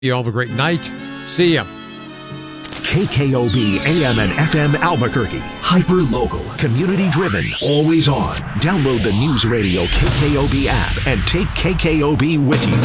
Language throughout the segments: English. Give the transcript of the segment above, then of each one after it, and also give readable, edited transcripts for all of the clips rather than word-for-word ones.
You all have a great night. See ya. KKOB AM and FM Albuquerque. Hyper-local, community-driven, always on. Download the News Radio KKOB app and take KKOB with you.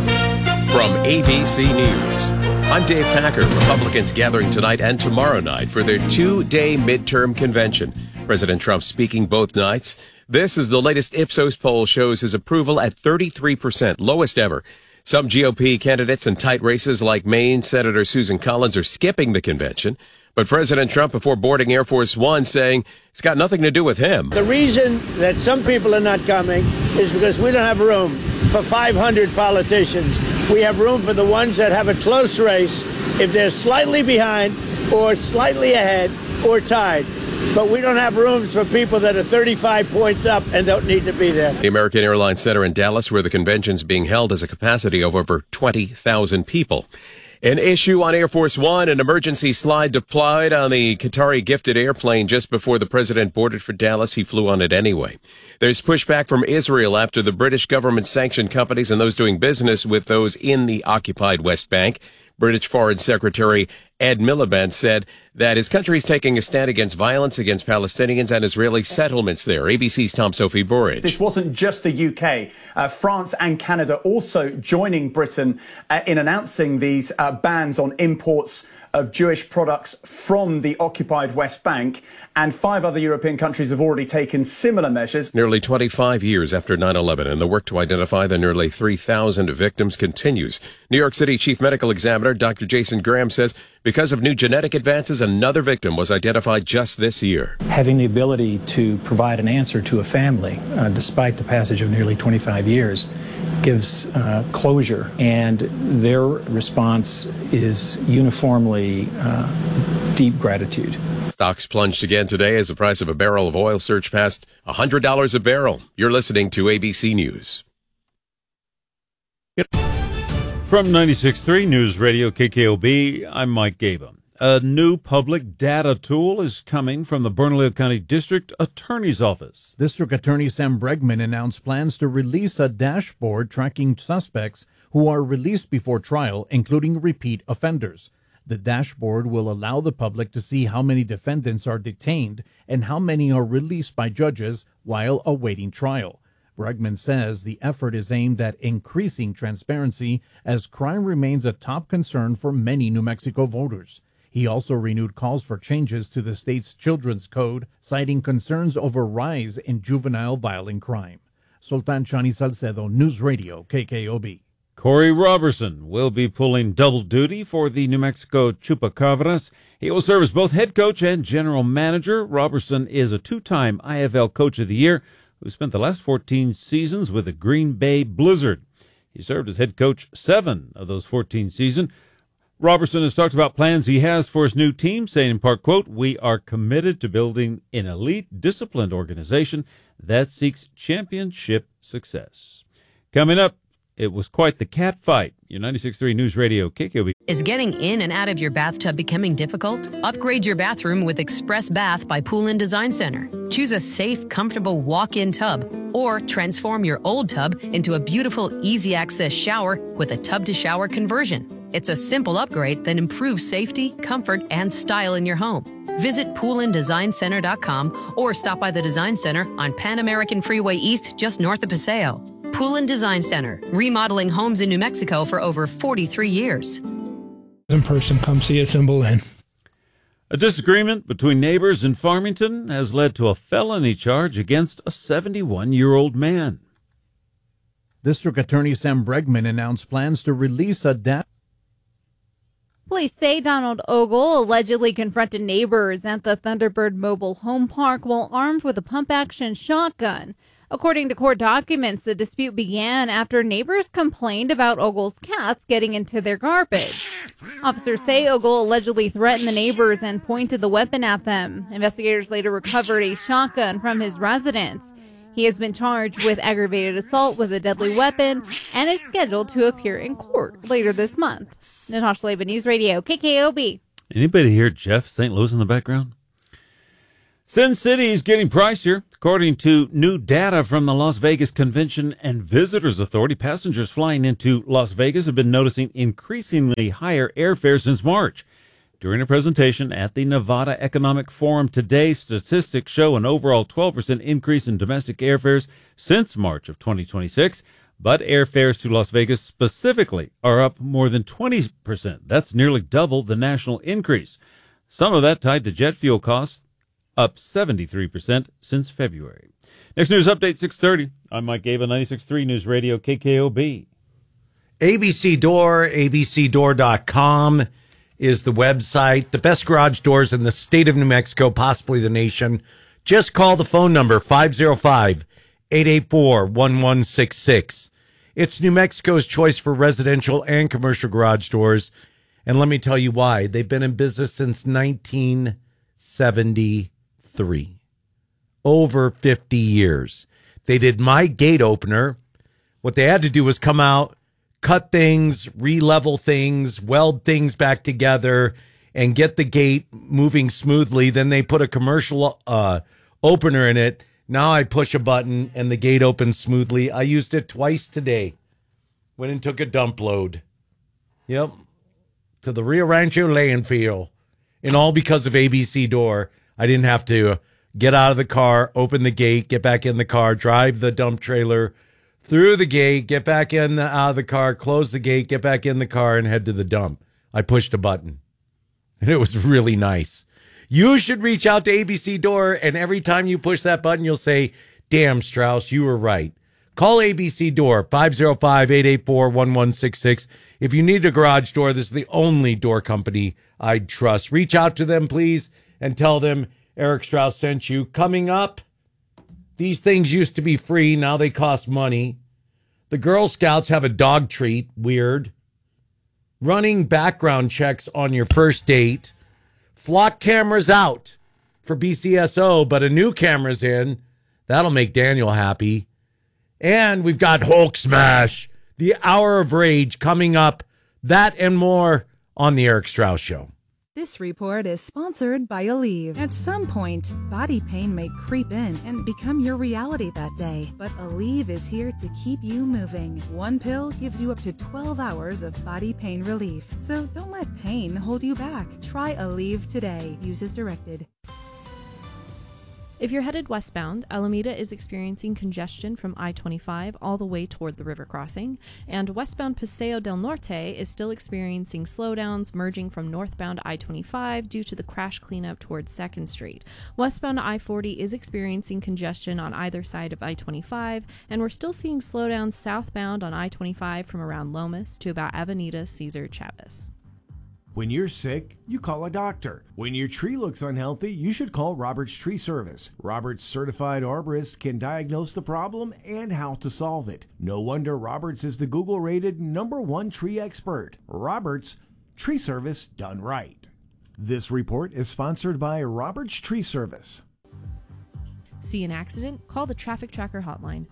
From ABC News, I'm Dave Packer. Republicans gathering tonight and tomorrow night for their two-day midterm convention. President Trump speaking both nights. This is the latest Ipsos poll shows his approval at 33%, lowest ever. Some GOP candidates in tight races like Maine Senator Susan Collins are skipping the convention. But President Trump, before boarding Air Force One, saying it's got nothing to do with him. The reason that some people are not coming is because we don't have room for 500 politicians. We have room for the ones that have a close race if they're slightly behind or slightly ahead or tied. But we don't have rooms for people that are 35 points up and don't need to be there. The American Airlines Center in Dallas, where the convention's being held, has a capacity of over 20,000 people. An issue on Air Force One, an emergency slide deployed on the Qatari gifted airplane just before the president boarded for Dallas. He flew on it anyway. There's pushback from Israel after the British government sanctioned companies and those doing business with those in the occupied West Bank. British Foreign Secretary Ed Miliband said that his country is taking a stand against violence against Palestinians and Israeli settlements there. ABC's Tom Sophie Burridge. This wasn't just the UK. France and Canada also joining Britain in announcing these bans on imports of Jewish products from the occupied West Bank, and 5 other European countries have already taken similar measures. Nearly 25 years after 9/11, and the work to identify the nearly 3,000 victims continues. New York City Chief Medical Examiner Dr. Jason Graham says because of new genetic advances, another victim was identified just this year. Having the ability to provide an answer to a family, despite the passage of nearly 25 years, gives closure, and their response is uniformly deep gratitude. Stocks plunged again today as the price of a barrel of oil surged past $100 a barrel. You're listening to ABC News. From 96.3 News Radio KKOB, I'm Mike Gaba. A new public data tool is coming from the Bernalillo County District Attorney's Office. District Attorney Sam Bregman announced plans to release a dashboard tracking suspects who are released before trial, including repeat offenders. The dashboard will allow the public to see how many defendants are detained and how many are released by judges while awaiting trial. Bregman says the effort is aimed at increasing transparency as crime remains a top concern for many New Mexico voters. He also renewed calls for changes to the state's children's code, citing concerns over rise in juvenile violent crime. Sultan Chani Salcedo, News Radio, KKOB. Corey Robertson will be pulling double duty for the New Mexico Chupacabras. He will serve as both head coach and general manager. Robertson is a 2-time IFL Coach of the Year who spent the last 14 seasons with the Green Bay Blizzard. He served as head coach 7 of those 14 seasons. Robertson has talked about plans he has for his new team, saying in part, quote, "We are committed to building an elite, disciplined organization that seeks championship success." Coming up, it was quite the cat fight. Your 96.3 News Radio KKOB. Is getting in and out of your bathtub becoming difficult? Upgrade your bathroom with Express Bath by Pool & Design Center. Choose a safe, comfortable walk-in tub or transform your old tub into a beautiful, easy-access shower with a tub-to-shower conversion. It's a simple upgrade that improves safety, comfort, and style in your home. Visit poolanddesignCenter.com or stop by the Design Center on Pan American Freeway East just north of Paseo. Pool & Design Center, remodeling homes in New Mexico for over 43 years. In person, come see us in Belen. A disagreement between neighbors in Farmington has led to a felony charge against a 71-year-old man. District Attorney Sam Bregman announced plans to release a Police say Donald Ogle allegedly confronted neighbors at the Thunderbird Mobile Home Park while armed with a pump-action shotgun. According to court documents, the dispute began after neighbors complained about Ogle's cats getting into their garbage. Officers say Ogle allegedly threatened the neighbors and pointed the weapon at them. Investigators later recovered a shotgun from his residence. He has been charged with aggravated assault with a deadly weapon and is scheduled to appear in court later this month. Natasha Laban, News Radio, KKOB. Anybody hear Jeff St. Louis in the background? Sin City is getting pricier. According to new data from the Las Vegas Convention and Visitors Authority, passengers flying into Las Vegas have been noticing increasingly higher airfares since March. During a presentation at the Nevada Economic Forum today, statistics show an overall 12% increase in domestic airfares since March of 2026, but airfares to Las Vegas specifically are up more than 20%. That's nearly double the national increase. Some of that tied to jet fuel costs, up 73% since February. Next news update, 6:30. I'm Mike Gava, 96.3 News Radio, KKOB. ABC Door, abcdoor.com is the website. The best garage doors in the state of New Mexico, possibly the nation. Just call the phone number, 505-884-1166. It's New Mexico's choice for residential and commercial garage doors. And let me tell you why. They've been in business since 1973. Over 50 years. They did my gate opener. What they had to do was come out, cut things, re-level things, weld things back together, and get the gate moving smoothly. Then they put a commercial opener in it. Now I push a button and the gate opens smoothly. I used it twice today. Went and took a dump load. Yep. To the Rio Rancho landfill. And all because of ABC Door. I didn't have to get out of the car, open the gate, get back in the car, drive the dump trailer through the gate, get back out of the car, close the gate, get back in the car, and head to the dump. I pushed a button. And it was really nice. You should reach out to ABC Door, and every time you push that button, you'll say, damn, Strauss, you were right. Call ABC Door, 505-884-1166. If you need a garage door, this is the only door company I'd trust. Reach out to them, please, and tell them Eric Strauss sent you. Coming up, these things used to be free. Now they cost money. The Girl Scouts have a dog treat. Weird. Running background checks on your first date. Flock cameras out for BCSO, but a new camera's in. That'll make Daniel happy. And we've got Hulk Smash, the Hour of Rage coming up. That and more on the Eric Strauss Show. This report is sponsored by Aleve. At some point, body pain may creep in and become your reality that day. But Aleve is here to keep you moving. One pill gives you up to 12 hours of body pain relief. So don't let pain hold you back. Try Aleve today. Use as directed. If you're headed westbound, Alameda is experiencing congestion from I-25 all the way toward the river crossing, and westbound Paseo del Norte is still experiencing slowdowns merging from northbound I-25 due to the crash cleanup towards 2nd Street. Westbound I-40 is experiencing congestion on either side of I-25, and we're still seeing slowdowns southbound on I-25 from around Lomas to about Avenida Cesar Chavez. When you're sick, you call a doctor. When your tree looks unhealthy, you should call Roberts Tree Service. Roberts certified arborists can diagnose the problem and how to solve it. No wonder Roberts is the Google-rated #1 tree expert. Roberts Tree Service done right. This report is sponsored by Roberts Tree Service. See an accident? Call the Traffic Tracker hotline.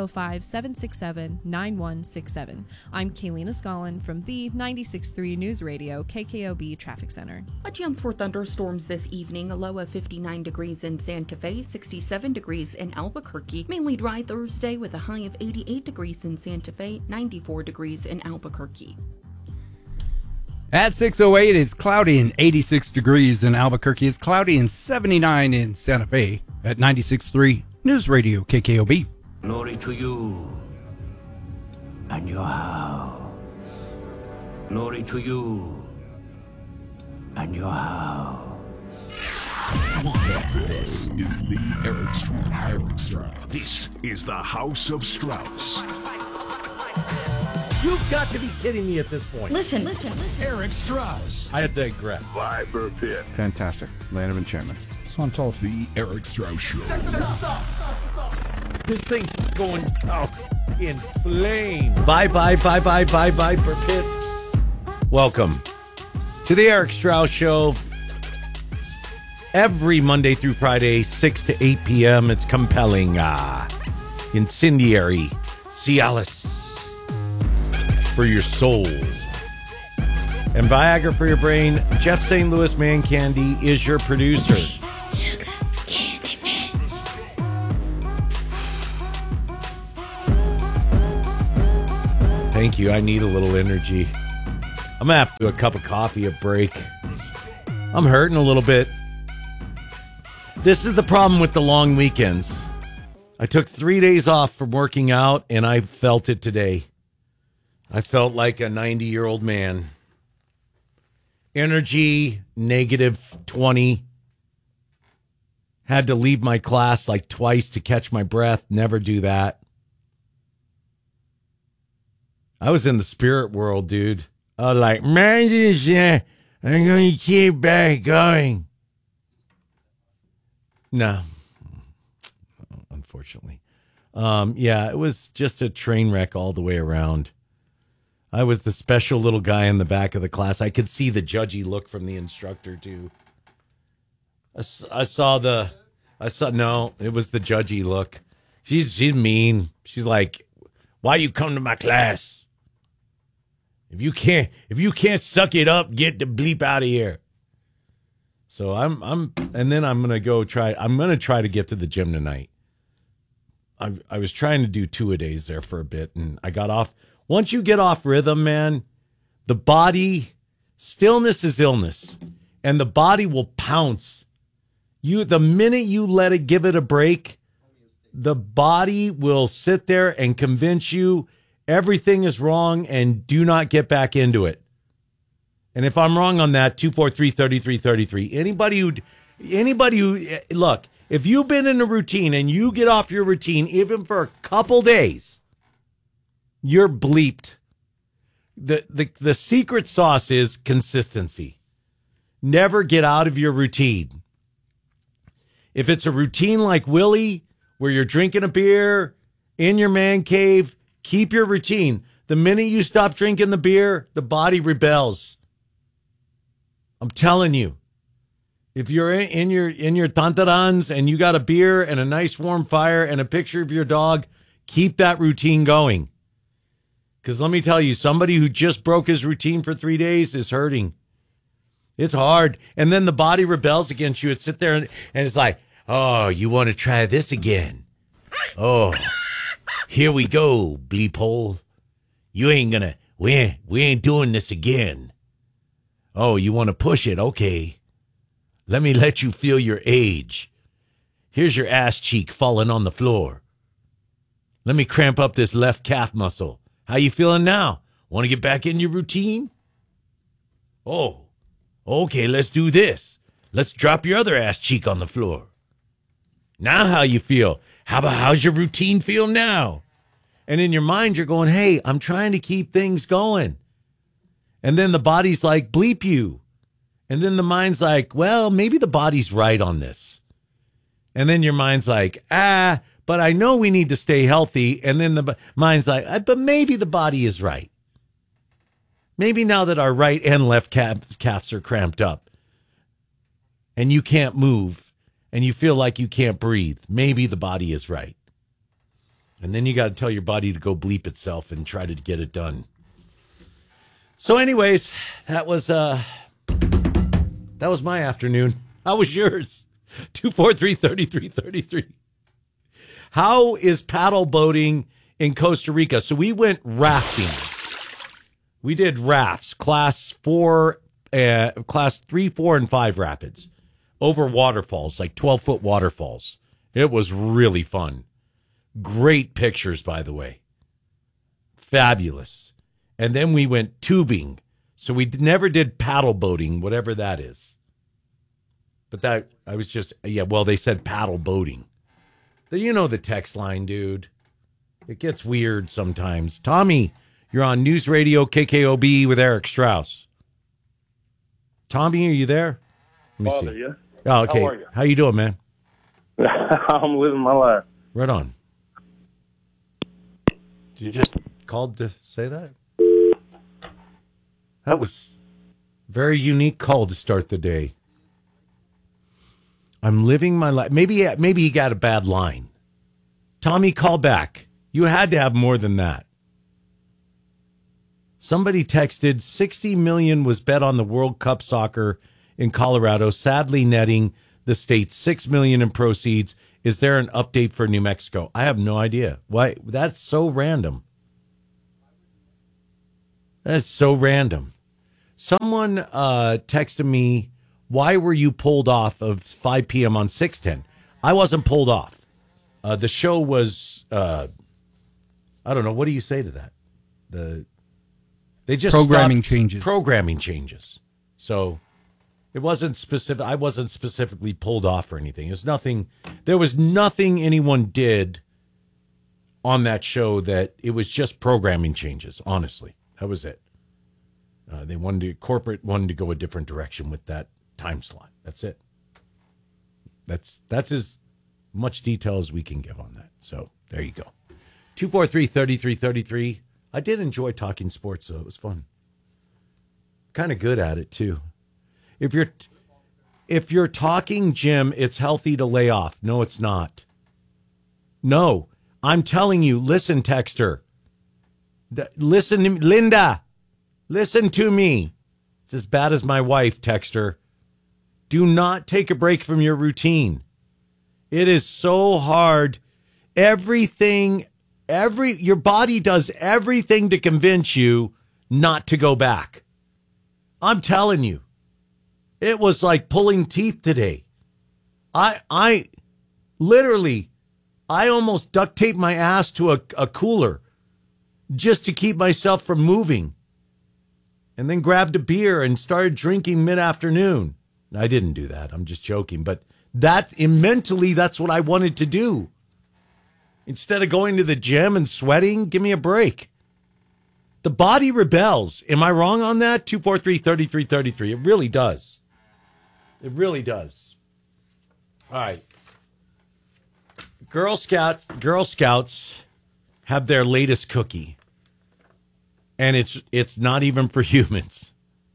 505-767-9167. I'm Kaylina Scollin from the 96.3 News Radio KKOB Traffic Center. A chance for thunderstorms this evening, a low of 59 degrees in Santa Fe, 67 degrees in Albuquerque. Mainly dry Thursday with a high of 88 degrees in Santa Fe, 94 degrees in Albuquerque. At 6:08, it's cloudy and 86 degrees in Albuquerque. It's cloudy and 79 in Santa Fe. At 96.3 News Radio KKOB. Glory to you and your house. Glory to you and your house. This is the Eric Strauss. This is the House of Strauss. You've got to be kidding me at this point. Listen. Eric Strauss. I digress. Viper Pit. Fantastic. Land of enchantment. So I'm told. The Eric Strauss Show. This thing's going out in flames. Bye, Viper Pit. Welcome to the Eric Strauss Show. Every Monday through Friday, 6 to 8 p.m. It's compelling, incendiary, Cialis for your soul, and Viagra for your brain. Jeff St. Louis Man Candy is your producer. Thank you. I need a little energy. I'm going to have to do a cup of coffee, a break. I'm hurting a little bit. This is the problem with the long weekends. I took 3 days off from working out, and I felt it today. I felt like a 90-year-old man. Energy, -20. Had to leave my class like twice to catch my breath. Never do that. I was in the spirit world, dude. I was like, man, I'm going to keep back going. No. Unfortunately. Yeah, it was just a train wreck all the way around. I was the special little guy in the back of the class. I could see the judgy look from the instructor, too. No, it was the judgy look. She's mean. She's like, why you come to my class? If you can't suck it up, get the bleep out of here. So I'm going to try to get to the gym tonight. I was trying to do 2-a-days there for a bit, and I got off. Once you get off rhythm, man, the body, stillness is illness, and the body will pounce. The minute you let it give it a break, the body will sit there and convince you everything is wrong and do not get back into it. And if I'm wrong on that, 243-3333. Anybody who, look, if you've been in a routine and you get off your routine, even for a couple days, you're bleeped. The secret sauce is consistency. Never get out of your routine. If it's a routine like Willie, where you're drinking a beer in your man cave, keep your routine. The minute you stop drinking the beer, the body rebels. I'm telling you. If you're in your tantarans and you got a beer and a nice warm fire and a picture of your dog, keep that routine going. Because let me tell you, somebody who just broke his routine for 3 days is hurting. It's hard. And then the body rebels against you. It sits there and it's like, oh, you want to try this again? Oh, here we go, bleep hole. You ain't gonna, we ain't doing this again. Oh, you want to push it? Okay. Let me let you feel your age. Here's your ass cheek falling on the floor. Let me cramp up this left calf muscle. How you feeling now? Want to get back in your routine? Oh, okay, let's do this. Let's drop your other ass cheek on the floor. Now how you feel? How's your routine feel now? And in your mind, you're going, hey, I'm trying to keep things going. And then the body's like, bleep you. And then the mind's like, well, maybe the body's right on this. And then your mind's like, but I know we need to stay healthy. And then the mind's like, but maybe the body is right. Maybe now that our right and left calves are cramped up and you can't move and you feel like you can't breathe, maybe the body is right. And then you got to tell your body to go bleep itself and try to get it done. So anyways, that was my afternoon. How was yours? 243-3333. How is paddle boating in Costa Rica? So we went rafting. We did rafts, class 3, 4, and 5 rapids over waterfalls, like 12-foot waterfalls. It was really fun. Great pictures, by the way. Fabulous. And then we went tubing. So we never did paddle boating, whatever that is. But that, I was just, they said paddle boating. You know the text line, dude. It gets weird sometimes. Tommy, you're on News Radio KKOB with Eric Strauss. Tommy, are you there? Father, yeah. Oh, okay. How are you? How you doing, man? I'm living my life. Right on. Did you just call to say that? That was a very unique call to start the day. I'm living my life. Maybe he got a bad line. Tommy, call back. You had to have more than that. Somebody texted, 60 million was bet on the World Cup soccer in Colorado, sadly netting the state 6 million in proceeds. Is there an update for New Mexico? I have no idea. Why? That's so random. That's so random. Someone texted me, why were you pulled off of 5 p.m. on 610? I wasn't pulled off. The show was, I don't know. What do you say to that? They just programming stopped changes. Programming changes. So it wasn't specific. I wasn't specifically pulled off or anything. There was nothing anyone did on that show that it was just programming changes. Honestly, that was it. Corporate wanted to go a different direction with that time slot. That's it. That's as much detail as we can give on that. So there you go. 243-3333. I did enjoy talking sports, though. It was fun. Kind of good at it, too. If you're talking gym, it's healthy to lay off. No, it's not. No, I'm telling you, listen, texter. Listen to me, Linda. Listen to me. It's as bad as my wife, texter. Do not take a break from your routine. It is so hard. Your body does everything to convince you not to go back. I'm telling you. It was like pulling teeth today. I literally almost duct taped my ass to a cooler just to keep myself from moving. And then grabbed a beer and started drinking mid-afternoon. I didn't do that. I'm just joking. But mentally, that's what I wanted to do. Instead of going to the gym and sweating, give me a break. The body rebels. Am I wrong on that? 243-3333. It really does. It really does. All right. Girl Scouts have their latest cookie. And it's not even for humans.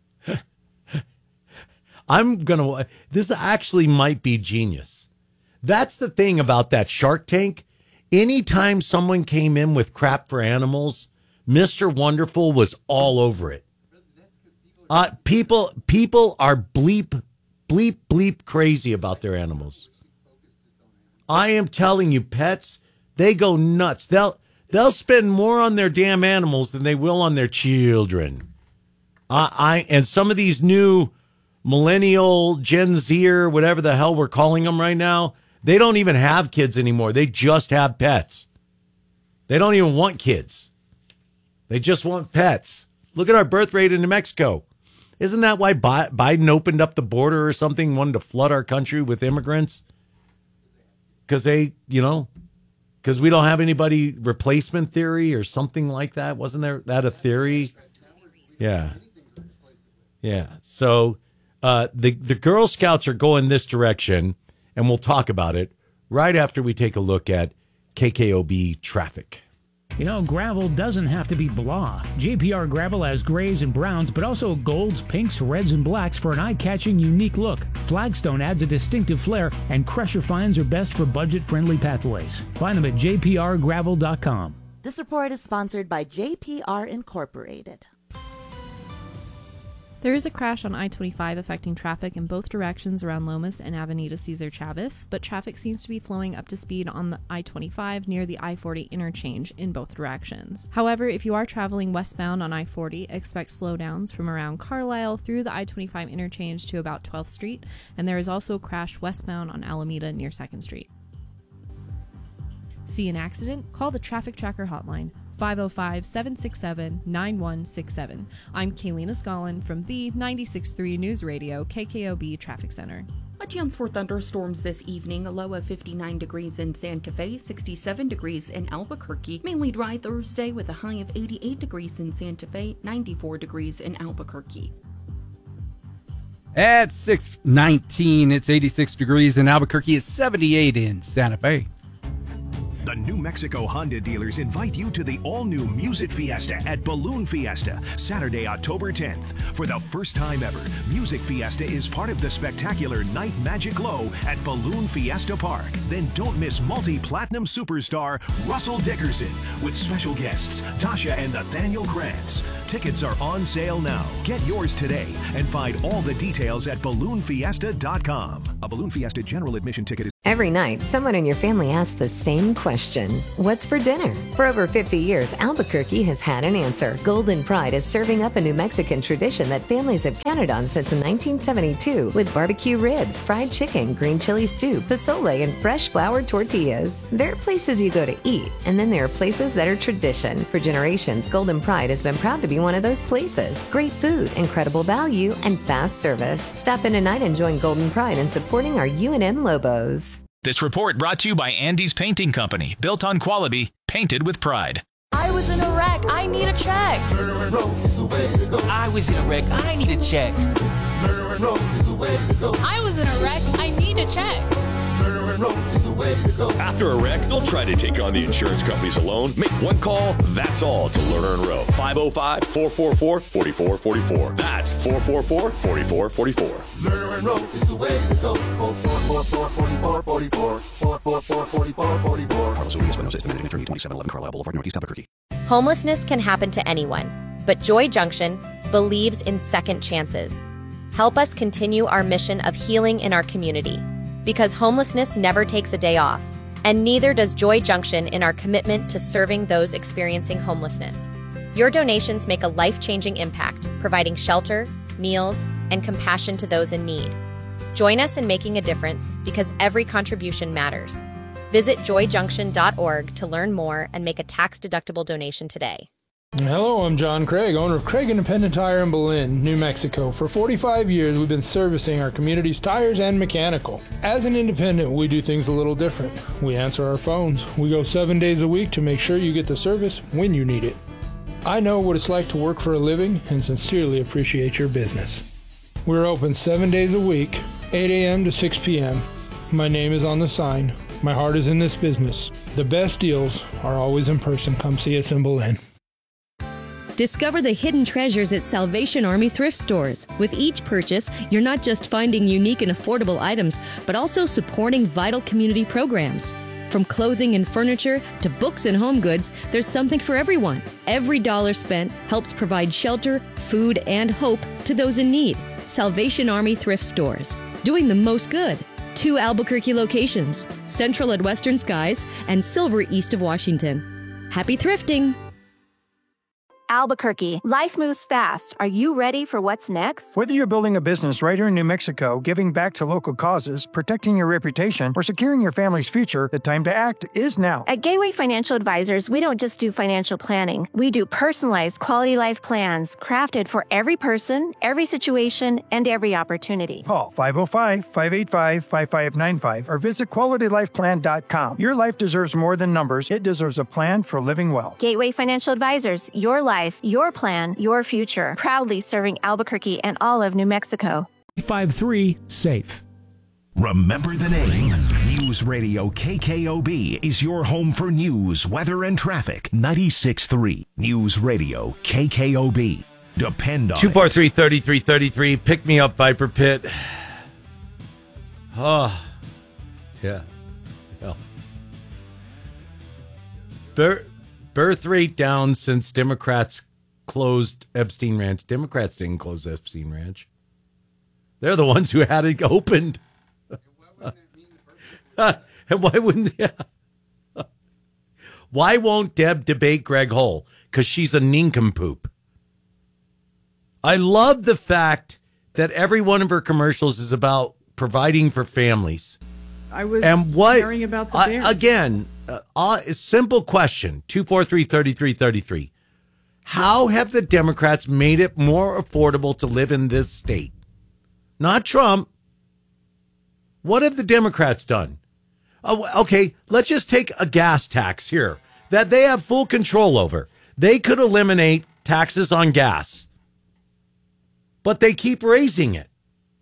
This actually might be genius. That's the thing about that Shark Tank. Anytime someone came in with crap for animals, Mr. Wonderful was all over it. People are bleep crazy about their animals. I am telling you, pets, they go nuts. They'll spend more on their damn animals than they will on their children. And some of these new millennial, Gen Z, whatever the hell we're calling them right now, they don't even have kids anymore. They just have pets. They don't even want kids. They just want pets. Look at our birth rate in New Mexico. Isn't that why Biden opened up the border or something, wanted to flood our country with immigrants? Because because we don't have anybody, replacement theory or something like that. Wasn't that a theory? Yeah. Yeah. So the Girl Scouts are going this direction, and we'll talk about it right after we take a look at KKOB traffic. You know, gravel doesn't have to be blah. JPR Gravel has grays and browns, but also golds, pinks, reds, and blacks for an eye-catching, unique look. Flagstone adds a distinctive flair, and Crusher fines are best for budget-friendly pathways. Find them at jprgravel.com. This report is sponsored by JPR Incorporated. There is a crash on I-25 affecting traffic in both directions around Lomas and Avenida Cesar Chavez, but traffic seems to be flowing up to speed on the I-25 near the I-40 interchange in both directions. However, if you are traveling westbound on I-40, expect slowdowns from around Carlisle through the I-25 interchange to about 12th Street, and there is also a crash westbound on Alameda near 2nd Street. See an accident? Call the Traffic Tracker hotline. 505-767-9167. I'm Kaylina Scollin from the 96.3 News Radio KKOB Traffic Center. A chance for thunderstorms this evening, a low of 59 degrees in Santa Fe, 67 degrees in Albuquerque. Mainly dry Thursday with a high of 88 degrees in Santa Fe, 94 degrees in Albuquerque. At 6:19, it's 86 degrees in Albuquerque. It's 78 in Santa Fe. The New Mexico Honda dealers invite you to the all-new Music Fiesta at Balloon Fiesta, Saturday, October 10th. For the first time ever, Music Fiesta is part of the spectacular Night Magic Glow at Balloon Fiesta Park. Then don't miss multi-platinum superstar Russell Dickerson with special guests Tasha and Nathaniel Krantz. Tickets are on sale now. Get yours today and find all the details at balloonfiesta.com. A Balloon Fiesta general admission ticket is Every night, someone in your family asks the same question. What's for dinner? For over 50 years, Albuquerque has had an answer. Golden Pride is serving up a New Mexican tradition that families have counted on since 1972 with barbecue ribs, fried chicken, green chili stew, pozole, and fresh flour tortillas. There are places you go to eat, and then there are places that are tradition. For generations, Golden Pride has been proud to be one of those places. Great food, incredible value, and fast service. Stop in tonight and join Golden Pride in supporting our UNM Lobos. This report brought to you by Andy's Painting Company. Built on quality, painted with pride. I was in a wreck. I need a check. I was in a wreck. I need a check. I was in a wreck. I need a check. After a wreck, don't try to take on the insurance companies alone. Make one call, that's all, to Lerner and Rowe. 505-444-4444. That's 444-4444. Lerner and Rowe is the way to go. 444-4444. Carlos Urias, Espinosa, Managing Attorney, 2711 Carlisle Boulevard, Northeast Albuquerque. Homelessness can happen to anyone, but Joy Junction believes in second chances. Help us continue our mission of healing in our community, because homelessness never takes a day off, and neither does Joy Junction in our commitment to serving those experiencing homelessness. Your donations make a life-changing impact, providing shelter, meals, and compassion to those in need. Join us in making a difference, because every contribution matters. Visit joyjunction.org to learn more and make a tax-deductible donation today. Hello, I'm John Craig, owner of Craig Independent Tire in Belen, New Mexico. For 45 years, we've been servicing our community's tires and mechanical. As an independent, we do things a little different. We answer our phones. We go 7 days a week to make sure you get the service when you need it. I know what it's like to work for a living and sincerely appreciate your business. We're open 7 days a week, 8 a.m. to 6 p.m. My name is on the sign. My heart is in this business. The best deals are always in person. Come see us in Belen. Discover the hidden treasures at Salvation Army thrift stores. With each purchase, you're not just finding unique and affordable items, but also supporting vital community programs. From clothing and furniture to books and home goods, there's something for everyone. Every dollar spent helps provide shelter, food, and hope to those in need. Salvation Army thrift stores, doing the most good. 2 Albuquerque locations, Central at Western Skies and Silver east of Washington. Happy thrifting! Albuquerque. Life moves fast. Are you ready for what's next? Whether you're building a business right here in New Mexico, giving back to local causes, protecting your reputation, or securing your family's future, the time to act is now. At Gateway Financial Advisors, we don't just do financial planning. We do personalized quality life plans crafted for every person, every situation, and every opportunity. Call 505-585-5595 or visit QualityLifePlan.com. Your life deserves more than numbers. It deserves a plan for living well. Gateway Financial Advisors, your life, your plan, your future. Proudly serving Albuquerque and all of New Mexico. 53-SAFE. Remember the name. News Radio KKOB is your home for news, weather, and traffic. 96.3 News Radio KKOB. Depend on 243-3333. Pick me up, Viper Pit. Oh, yeah. Well. Birth rate down since Democrats closed Epstein Ranch. Democrats didn't close Epstein Ranch. They're the ones who had it opened. And why wouldn't they? Why won't Deb debate Greg Hull? Because she's a nincompoop. I love the fact that every one of her commercials is about providing for families. I was hearing about the Bears. Again, a simple question, 243-3333. How have the Democrats made it more affordable to live in this state? Not Trump. What have the Democrats done? Okay, let's just take a gas tax here that they have full control over. They could eliminate taxes on gas, but they keep raising it.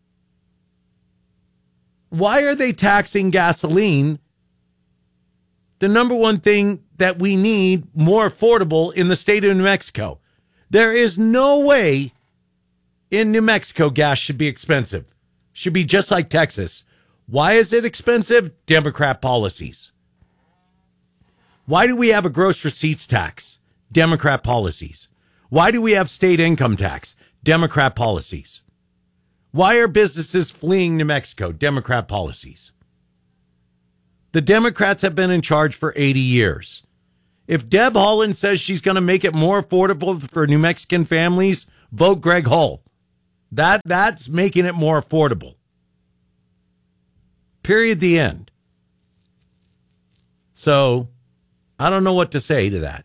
Why are they taxing gasoline? The number one thing that we need more affordable in the state of New Mexico. There is no way in New Mexico gas should be expensive. Should be just like Texas. Why is it expensive? Democrat policies. Why do we have a gross receipts tax? Democrat policies. Why do we have state income tax? Democrat policies. Why are businesses fleeing New Mexico? Democrat policies. The Democrats have been in charge for 80 years. If Deb Haaland says she's going to make it more affordable for New Mexican families, vote Greg Hull. That's making it more affordable. Period. The end. So, I don't know what to say to that.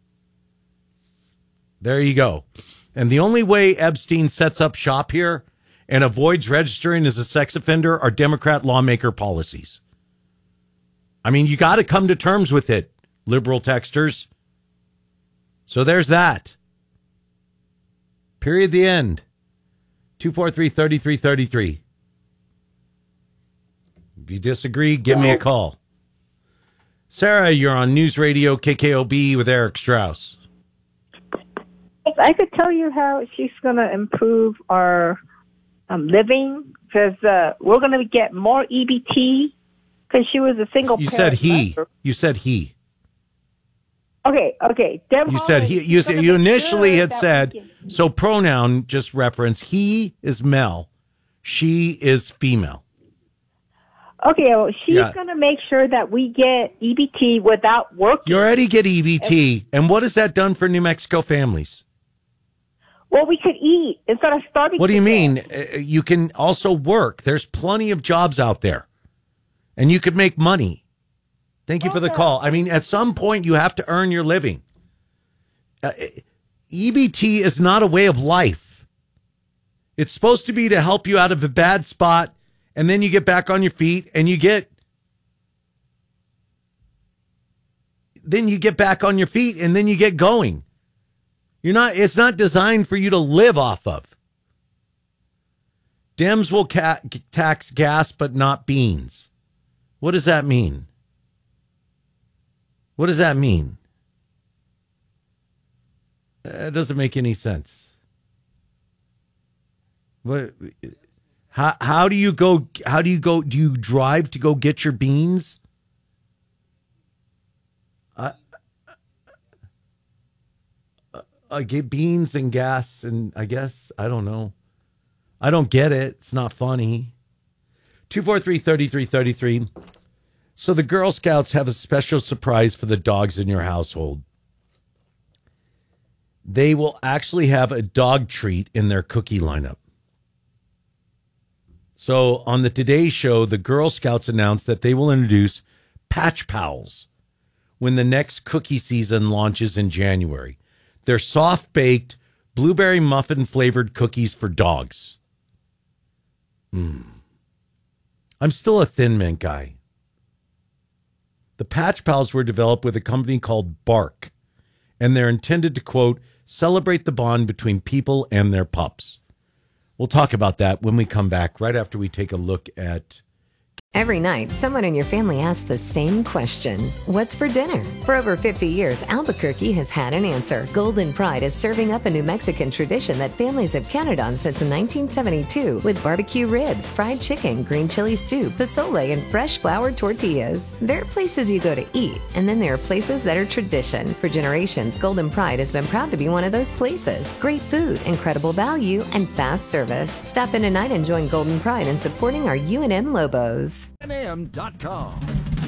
There you go. And the only way Epstein sets up shop here and avoids registering as a sex offender are Democrat lawmaker policies. I mean, you got to come to terms with it, liberal texters. So there's that. Period. The end. 243-3333. If you disagree, give me a call. Sarah, you're on News Radio KKOB with Eric Strauss. If I could tell you how she's going to improve our living, because we're going to get more EBT, because she was a single parent. You said he. Okay. Deb you said he. You initially had said, so pronoun just reference, he is male, she is female. Okay, well, she's going to make sure that we get EBT without working. You already get EBT, and what has that done for New Mexico families? Well, we could eat instead of starving. What do you mean? You can also work. There's plenty of jobs out there, and you could make money. Thank you for the call. I mean, at some point, you have to earn your living. EBT is not a way of life. It's supposed to be to help you out of a bad spot, and then you get back on your feet, and you get back on your feet, and then you get going. It's not designed for you to live off of. Dems will tax gas, but not beans. What does that mean? What does that mean? It doesn't make any sense. What? How do you go? Do you drive to go get your beans? I get beans and gas, and I guess I don't know. I don't get it. It's not funny. 243-3333. So the Girl Scouts have a special surprise for the dogs in your household. They will actually have a dog treat in their cookie lineup. So on the Today Show, the Girl Scouts announced that they will introduce Patch Pals when the next cookie season launches in January. They're soft-baked, blueberry muffin-flavored cookies for dogs. I'm still a Thin Mint guy. The Patch Pals were developed with a company called Bark, and they're intended to, quote, celebrate the bond between people and their pups. We'll talk about that when we come back, right after we take a look at... Every night, someone in your family asks the same question. What's for dinner? For over 50 years, Albuquerque has had an answer. Golden Pride is serving up a New Mexican tradition that families have counted on since 1972 with barbecue ribs, fried chicken, green chili stew, pozole, and fresh flour tortillas. There are places you go to eat, and then there are places that are tradition. For generations, Golden Pride has been proud to be one of those places. Great food, incredible value, and fast service. Stop in tonight and join Golden Pride in supporting our UNM Lobos. NM.com.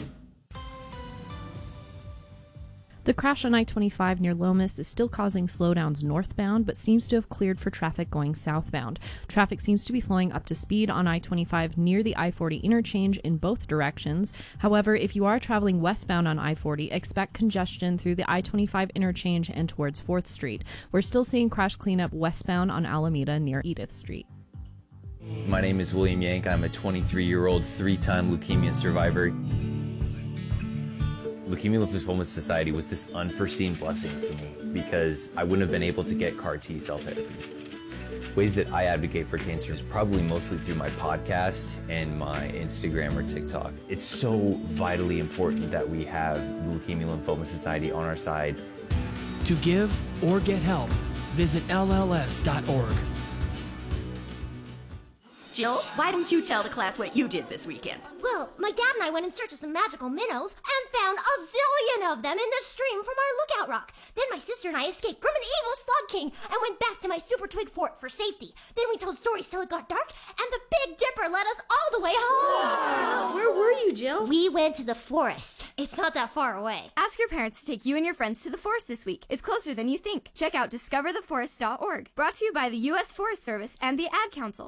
The crash on I-25 near Lomas is still causing slowdowns northbound, but seems to have cleared for traffic going southbound. Traffic seems to be flowing up to speed on I-25 near the I-40 interchange in both directions. However, if you are traveling westbound on I-40, expect congestion through the I-25 interchange and towards 4th Street. We're still seeing crash cleanup westbound on Alameda near Edith Street. My name is William Yank. I'm a 23-year-old, 3-time leukemia survivor. Leukemia Lymphoma Society was this unforeseen blessing for me because I wouldn't have been able to get CAR T cell therapy. Ways that I advocate for cancer is probably mostly through my podcast and my Instagram or TikTok. It's so vitally important that we have the Leukemia Lymphoma Society on our side. To give or get help, visit LLS.org. Jill, why don't you tell the class what you did this weekend? Well, my dad and I went in search of some magical minnows and found a zillion of them in the stream from our lookout rock. Then my sister and I escaped from an evil slug king and went back to my super twig fort for safety. Then we told stories till it got dark, and the Big Dipper led us all the way home. Wow. Where were you, Jill? We went to the forest. It's not that far away. Ask your parents to take you and your friends to the forest this week. It's closer than you think. Check out discovertheforest.org. Brought to you by the U.S. Forest Service and the Ad Council.